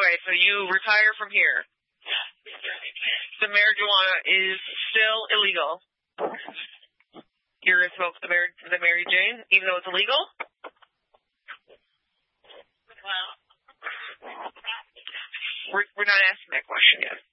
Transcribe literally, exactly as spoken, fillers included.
Okay, so you retire from here. The marijuana is still illegal. You're going to smoke the Mary, the Mary Jane, even though it's illegal? We're, we're not asking that question yet.